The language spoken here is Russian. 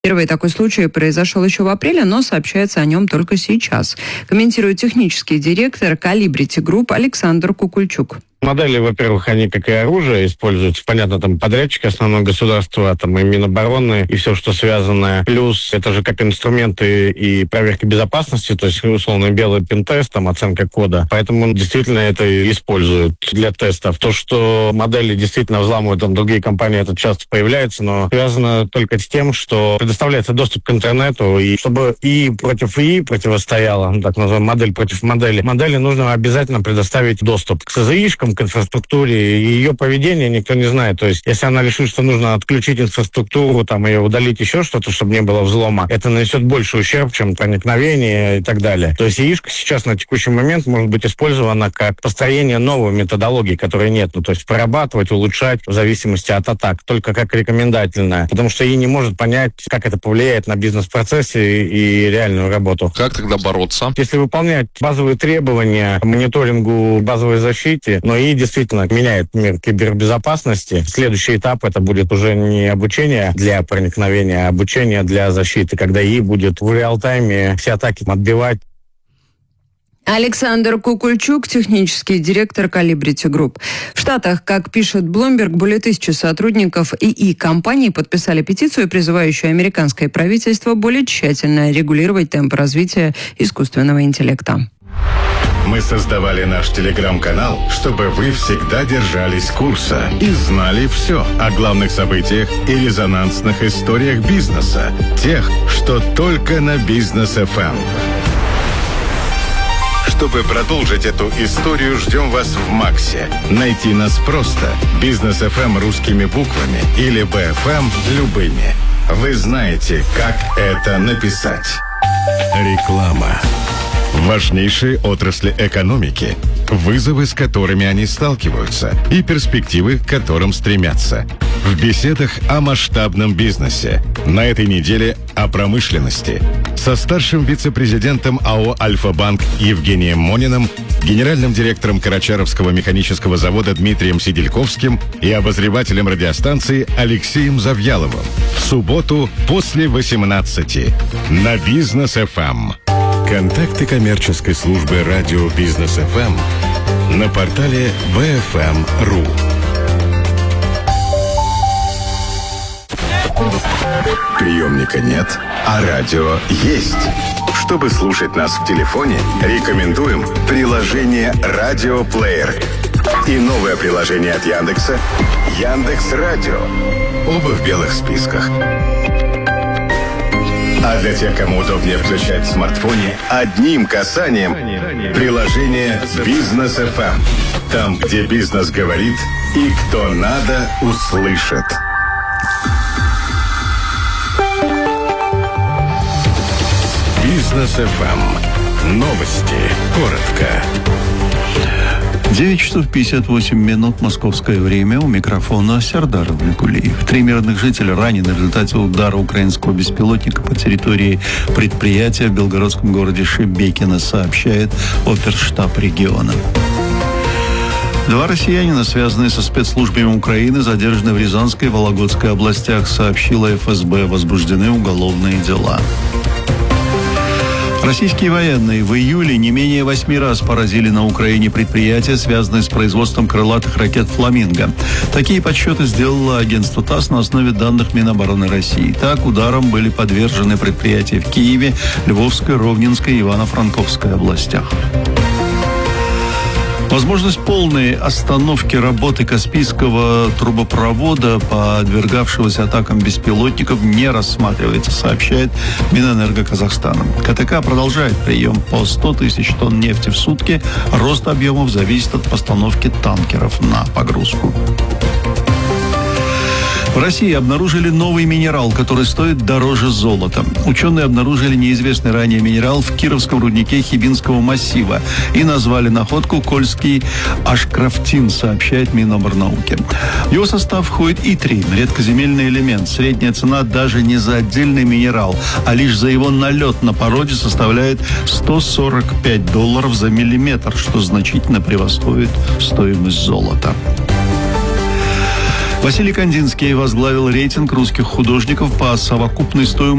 Первый такой случай произошел еще в апреле, но сообщается о нем только сейчас. Комментирует технический директор Calibrity Group Александр Кукульчук. Модели, во-первых, они, как и оружие, используются, понятно, там подрядчик основного государства, там и Минобороны, и все, что связано. Плюс это же как инструменты и проверки безопасности, то есть, условно, белый пентест, там, оценка кода. Поэтому действительно это используют для тестов. То, что модели действительно взламывают, там, другие компании, это часто появляется, но связано только с тем, что предоставляется доступ к интернету, и чтобы ИИ против ИИ противостояло, так называемая модель против модели, модели нужно обязательно предоставить доступ к СЗИшкам, к инфраструктуре, и ее поведение никто не знает. То есть, если она решит, что нужно отключить инфраструктуру, там, ее удалить, еще что-то, чтобы не было взлома, это нанесет больше ущерб, чем проникновение и так далее. То есть, яишка сейчас на текущий момент может быть использована как построение новой методологии, которой нет. Ну, то есть, прорабатывать, улучшать в зависимости от атак, только как рекомендательная. Потому что ей не может понять, как это повлияет на бизнес-процессы и реальную работу. Как тогда бороться? Если выполнять базовые требования к мониторингу, базовой защите, но и действительно меняет мир кибербезопасности. Следующий этап это будет уже не обучение для проникновения, а обучение для защиты, когда ИИ будет в реал-тайме все атаки отбивать. Александр Кукульчук, технический директор Calibrity Group. В Штатах, как пишет Bloomberg, более 1000 сотрудников ИИ-компаний подписали петицию, призывающую американское правительство более тщательно регулировать темп развития искусственного интеллекта. Мы создавали наш телеграм-канал, чтобы вы всегда держались курса и знали все о главных событиях и резонансных историях бизнеса. Тех, что только на Бизнес FM. Чтобы продолжить эту историю, ждем вас в Максе. Найти нас просто. Бизнес FM русскими буквами или BFM любыми. Вы знаете, как это написать. Реклама. Важнейшие отрасли экономики, вызовы, с которыми они сталкиваются, и перспективы, к которым стремятся. В беседах о масштабном бизнесе. На этой неделе о промышленности. Со старшим вице-президентом АО «Альфа-Банк» Евгением Мониным, генеральным директором Карачаровского механического завода Дмитрием Сидельковским и обозревателем радиостанции Алексеем Завьяловым. В субботу после 18 на Бизнес FM. Контакты коммерческой службы радио Бизнес FM на портале bfm.ru. Приемника нет, а радио есть. Чтобы слушать нас в телефоне, рекомендуем приложение «Радиоплеер» и новое приложение от Яндекса «Яндекс.Радио». Оба в белых списках. А для тех, кому удобнее включать в смартфоне, одним касанием приложение «Бизнес FM». Там, где бизнес говорит и кто надо, услышит. Бизнес FM. Новости. Коротко. 9 часов 58 минут московское время. У микрофона Сердар Абдулкулиев. 3 мирных жителя ранены в результате удара украинского беспилотника по территории предприятия в белгородском городе Шебекино, сообщает оперштаб региона. 2 россиянина, связанные со спецслужбами Украины, задержаны в Рязанской и Вологодской областях, сообщила ФСБ. Возбуждены уголовные дела. Российские военные в июле не менее 8 раз поразили на Украине предприятия, связанные с производством крылатых ракет «Фламинго». Такие подсчеты сделало агентство ТАСС на основе данных Минобороны России. Так, ударом были подвержены предприятия в Киеве, Львовской, Ровненской и Ивано-Франковской областях. Возможность полной остановки работы Каспийского трубопровода, подвергавшегося атакам беспилотников, не рассматривается, сообщает Минэнерго Казахстана. КТК продолжает прием по 100 тысяч тонн нефти в сутки. Рост объемов зависит от постановки танкеров на погрузку. В России обнаружили новый минерал, который стоит дороже золота. Ученые обнаружили неизвестный ранее минерал в Кировском руднике Хибинского массива и назвали находку «Кольский ашкрафтин», сообщает Миноборнауки. В его состав входит итрий, редкоземельный элемент. Средняя цена даже не за отдельный минерал, а лишь за его налет на породе составляет $145 за миллиметр, что значительно превосходит стоимость золота. Василий Кандинский возглавил рейтинг русских художников по совокупной стоимости